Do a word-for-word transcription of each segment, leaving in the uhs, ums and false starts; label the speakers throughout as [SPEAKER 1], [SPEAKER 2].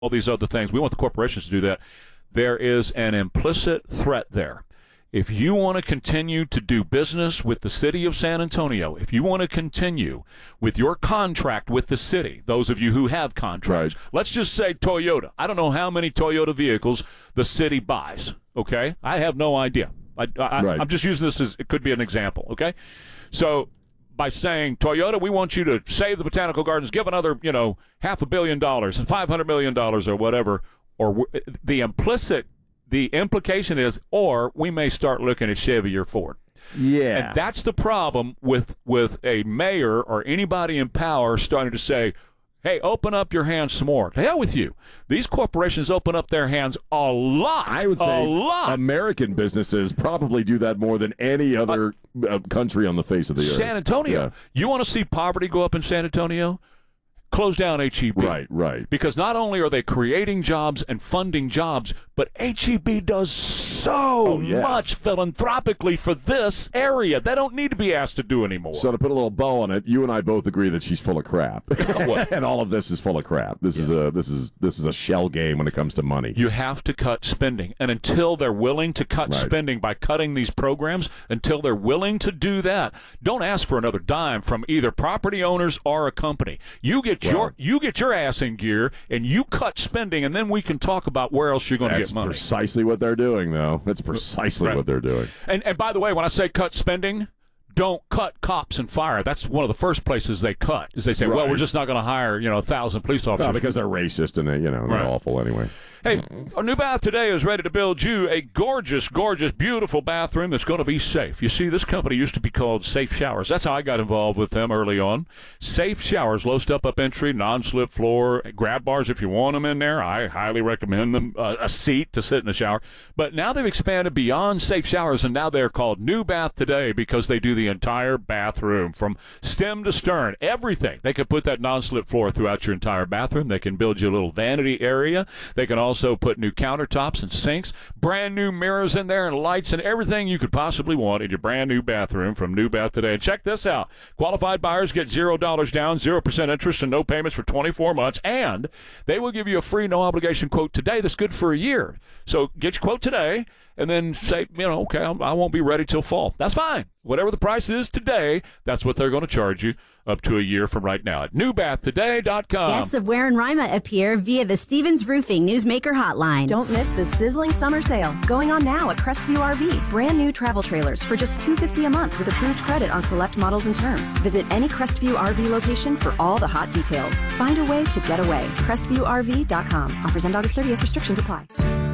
[SPEAKER 1] all these other things. We want the corporations to do that. There is an implicit threat there. If you want to continue to do business with the city of San Antonio, if you want to continue with your contract with the city, those of you who have contracts, right. Let's just say Toyota. I don't know how many Toyota vehicles the city buys, okay? I have no idea. I, I, right. I'm just using this as it could be an example, okay? So by saying, Toyota, we want you to save the botanical gardens, give another, you know, half a billion dollars and five hundred million dollars or whatever, or the implicit The implication is, or we may start looking at Chevy or Ford.
[SPEAKER 2] Yeah.
[SPEAKER 1] And that's the problem with, with a mayor or anybody in power starting to say, hey, open up your hands some more. To hell with you. These corporations open up their hands a lot.
[SPEAKER 2] I would say
[SPEAKER 1] a lot.
[SPEAKER 2] American businesses probably do that more than any other uh, country on the face of the earth.
[SPEAKER 1] San Antonio.
[SPEAKER 2] Yeah.
[SPEAKER 1] You want to see poverty go up in San Antonio? Close down H E B.
[SPEAKER 2] Right, right.
[SPEAKER 1] Because not only are they creating jobs and funding jobs, but H E B does so
[SPEAKER 2] oh, yeah.
[SPEAKER 1] much philanthropically for this area. They don't need to be asked to do anymore.
[SPEAKER 2] So to put a little bow on it, you and I both agree that she's full of crap. And all of this is full of crap. This yeah. is a this is this is a shell game when it comes to money.
[SPEAKER 1] You have to cut spending. And until they're willing to cut right. spending by cutting these programs, until they're willing to do that, don't ask for another dime from either property owners or a company. You get Well, your you get your ass in gear and you cut spending, and then we can talk about where else you're going to get money.
[SPEAKER 2] That's precisely what they're doing, though. That's precisely right. what they're doing.
[SPEAKER 1] And and by the way, when I say cut spending, don't cut cops and fire. That's one of the first places they cut. Is they say, right. well, we're just not going to hire you know a thousand police officers.
[SPEAKER 2] No, because they're racist and they, you know they're right. awful anyway.
[SPEAKER 1] Hey, our New Bath today is ready to build you a gorgeous, gorgeous, beautiful bathroom that's going to be safe. You see, this company used to be called Safe Showers. That's how I got involved with them early on. Safe Showers, low step-up entry, non-slip floor, grab bars if you want them in there. I highly recommend them, uh, a seat to sit in the shower. But now they've expanded beyond Safe Showers, and now they're called New Bath Today because they do the entire bathroom from stem to stern, everything. They can put that non-slip floor throughout your entire bathroom. They can build you a little vanity area. They can also Also put new countertops and sinks, brand new mirrors in there and lights and everything you could possibly want in your brand new bathroom from New Bath Today. And check this out. Qualified buyers get zero dollars down, zero percent interest and no payments for twenty-four months. And they will give you a free no obligation quote today that's good for a year. So get your quote today and then say, you know, okay, I won't be ready till fall. That's fine. Whatever the price is today, that's what they're going to charge you up to a year from right now at new bath today dot com.
[SPEAKER 3] Guests of Ware and Rima appear via the Stevens Roofing Newsmaker Hotline.
[SPEAKER 4] Don't miss the sizzling summer sale going on now at Crestview R V. Brand new travel trailers for just two hundred fifty dollars a month with approved credit on select models and terms. Visit any Crestview R V location for all the hot details. Find a way to get away. crestview r v dot com. Offers end August thirtieth. Restrictions apply.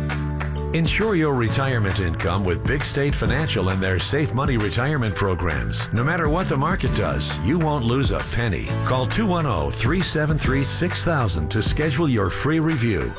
[SPEAKER 5] Ensure your retirement income with Big State Financial and their Safe Money retirement programs. No matter what the market does, you won't lose a penny. Call two one zero, three seven three, six thousand to schedule your free review.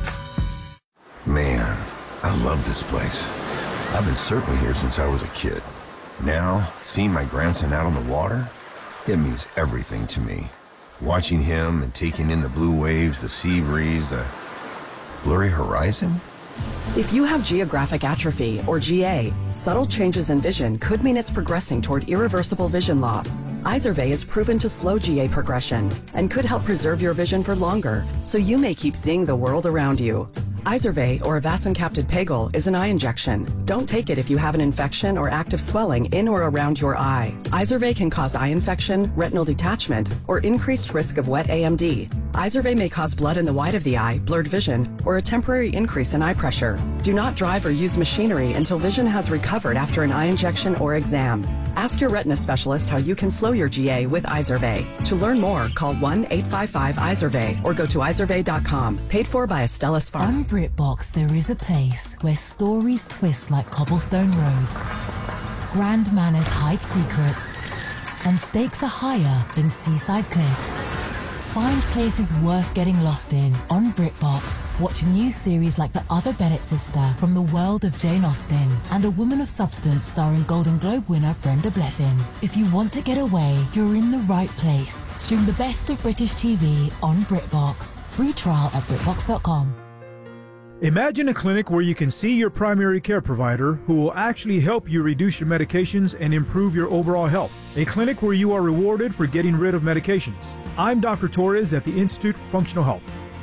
[SPEAKER 6] Man, I love this place. I've been surfing here since I was a kid. Now, seeing my grandson out on the water, it means everything to me. Watching him and taking in the blue waves, the sea breeze, the blurry horizon.
[SPEAKER 7] If you have geographic atrophy, or G A, subtle changes in vision could mean it's progressing toward irreversible vision loss. Izervay is proven to slow G A progression and could help preserve your vision for longer, so you may keep seeing the world around you. Izervay, or avacincaptad pegol, is an eye injection. Don't take it if you have an infection or active swelling in or around your eye. Izervay can cause eye infection, retinal detachment, or increased risk of wet A M D. Izervay may cause blood in the white of the eye, blurred vision, or a temporary increase in eye pressure. Do not drive or use machinery until vision has recovered after an eye injection or exam. Ask your retina specialist how you can slow your G A with Izervay. To learn more, call one eight five five Izervay or go to izervay dot com. Paid for by Astellas Pharma.
[SPEAKER 8] On BritBox, there is a place where stories twist like cobblestone roads, grand manners hide secrets, and stakes are higher than seaside cliffs. Find places worth getting lost in on BritBox. Watch a new series like The Other Bennett Sister from the world of Jane Austen and A Woman of Substance starring Golden Globe winner Brenda Blethyn. If you want to get away, you're in the right place. Stream the best of British T V on BritBox. Free trial at britbox dot com.
[SPEAKER 9] Imagine a clinic where you can see your primary care provider who will actually help you reduce your medications and improve your overall health. A clinic where you are rewarded for getting rid of medications. I'm Doctor Torres at the Institute for Functional Health.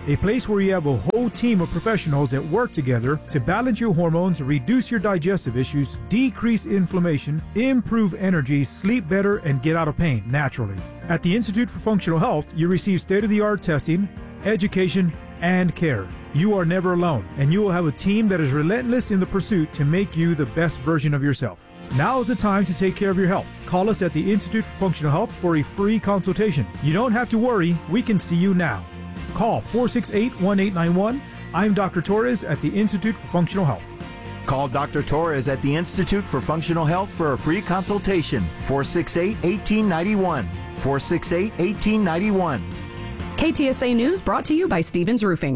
[SPEAKER 9] a place where you have a whole team of professionals that work together to balance your hormones, reduce your digestive issues, decrease inflammation, improve energy, sleep better, and get out of pain naturally. At the Institute for Functional Health, you receive state-of-the-art testing, education, and care. You are never alone, and you will have a team that is relentless in the pursuit to make you the best version of yourself. Now is the time to take care of your health. Call us at the Institute for Functional Health for a free consultation. You don't have to worry, we can see you now. Call four six eight, one eight nine one. I'm Doctor Torres at the Institute for Functional Health.
[SPEAKER 10] Call Doctor Torres at the Institute for Functional Health for a free consultation. four six eight, one eight nine one. four six eight, one eight nine one.
[SPEAKER 11] K T S A News brought to you by Stevens Roofing.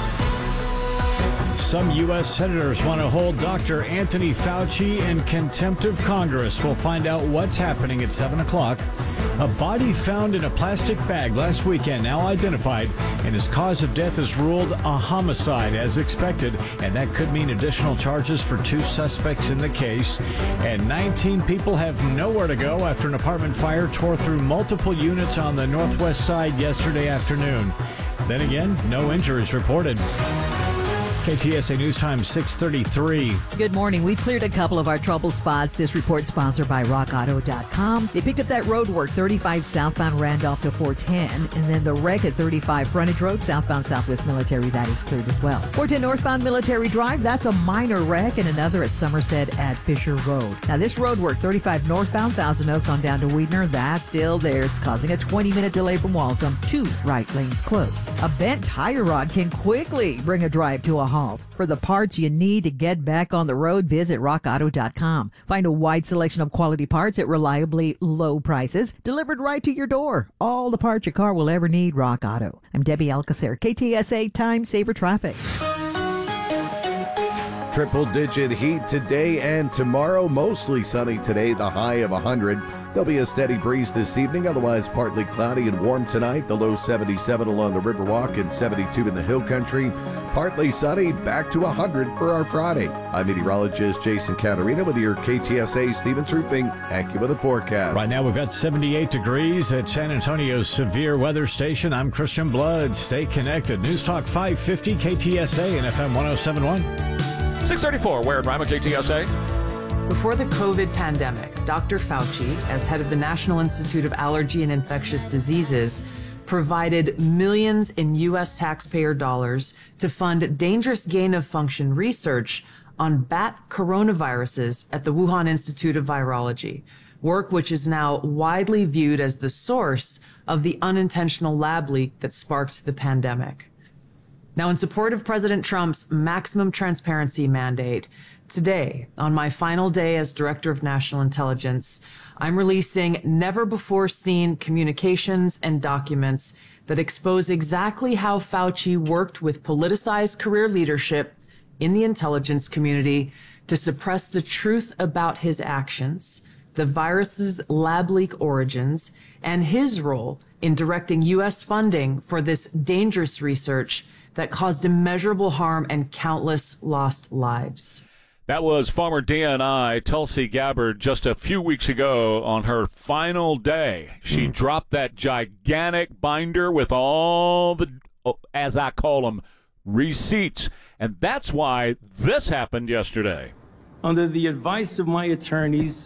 [SPEAKER 12] Some U S senators want to hold Doctor Anthony Fauci in contempt of Congress. We'll find out what's happening at seven o'clock. A body found in a plastic bag last weekend, now identified, and his cause of death is ruled a homicide as expected, and that could mean additional charges for two suspects in the case. And nineteen people have nowhere to go after an apartment fire tore through multiple units on the northwest side yesterday afternoon. Then again, no injuries reported. K T S A News Time six thirty-three.
[SPEAKER 13] Good morning. We've cleared a couple of our trouble spots. This report sponsored by rock auto dot com. They picked up that road work thirty-five southbound Randolph to four ten, and then the wreck at thirty-five Frontage Road, southbound Southwest Military. That is cleared as well. four ten northbound Military Drive, that's a minor wreck, and another at Somerset at Fisher Road. Now this road work thirty-five northbound Thousand Oaks on down to Weidner, that's still there. It's causing a twenty minute delay from Waltham. Two right lanes closed. A bent tire rod can quickly bring a drive to a halt. For the parts you need to get back on the road, visit rock auto dot com. Find a wide selection of quality parts at reliably low prices, delivered right to your door. All the parts your car will ever need, Rock Auto. I'm Debbie Alcacer, K T S A Time Saver Traffic.
[SPEAKER 14] Triple-digit heat today and tomorrow. Mostly sunny today, the high of one hundred. There'll be a steady breeze this evening, otherwise partly cloudy and warm tonight. The low seventy-seven along the Riverwalk and seventy-two in the Hill Country. Partly sunny, back to one hundred for our Friday. I'm meteorologist Jason Caterina with your K T S A Stevens Roofing AccuWeather forecast.
[SPEAKER 12] Right now we've got seventy-eight degrees at San Antonio's Severe Weather Station. I'm Christian Blood. Stay connected. News Talk five fifty K T S A and F M one oh seven point one.
[SPEAKER 1] six thirty-four, Ware and Rima, K T S A.
[SPEAKER 15] Before the COVID pandemic, Doctor Fauci, as head of the National Institute of Allergy and Infectious Diseases, provided millions in U S taxpayer dollars to fund dangerous gain-of-function research on bat coronaviruses at the Wuhan Institute of Virology, work which is now widely viewed as the source of the unintentional lab leak that sparked the pandemic. Now, in support of President Trump's maximum transparency mandate, today, on my final day as Director of National Intelligence, I'm releasing never-before-seen communications and documents that expose exactly how Fauci worked with politicized career leadership in the intelligence community to suppress the truth about his actions, the virus's lab leak origins, and his role in directing U S funding for this dangerous research that caused immeasurable harm and countless lost lives.
[SPEAKER 1] That was former D N I Tulsi Gabbard just a few weeks ago on her final day. She mm. dropped that gigantic binder with all the, as I call them, receipts. And that's why this happened yesterday.
[SPEAKER 16] Under the advice of my attorneys,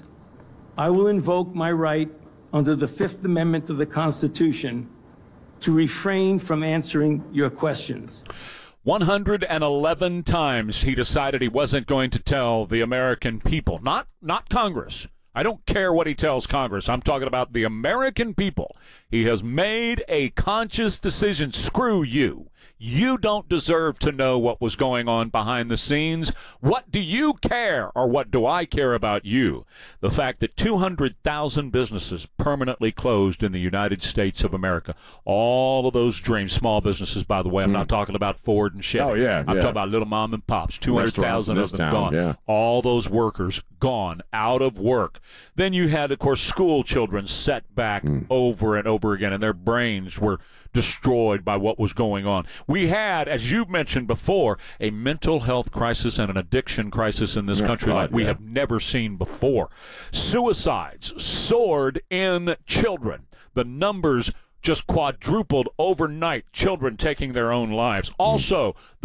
[SPEAKER 16] I will invoke my right under the Fifth Amendment of the Constitution to refrain from answering your questions.
[SPEAKER 1] one hundred eleven times he decided he wasn't going to tell the American people, not not Congress. I don't care what he tells Congress. I'm talking about the American people. He has made a conscious decision. Screw you. You don't deserve to know what was going on behind the scenes. What do you care, or what do I care about you? The fact that two hundred thousand businesses permanently closed in the United States of America. All of those dreams, small businesses, by the way. I'm mm. not talking about Ford and Chevy.
[SPEAKER 2] Oh, yeah.
[SPEAKER 1] I'm
[SPEAKER 2] yeah.
[SPEAKER 1] talking about little mom and pops. two hundred thousand of them
[SPEAKER 2] town,
[SPEAKER 1] gone.
[SPEAKER 2] Yeah.
[SPEAKER 1] All those workers gone, out of work. Then you had, of course, school children set back mm. over and over again, and their brains were destroyed by what was going on. We had, as you mentioned before, a mental health crisis and an addiction crisis in this
[SPEAKER 2] oh,
[SPEAKER 1] country
[SPEAKER 2] God,
[SPEAKER 1] like we
[SPEAKER 2] yeah.
[SPEAKER 1] have never seen before. Suicides soared in children. The numbers just quadrupled overnight, children taking their own lives. Also,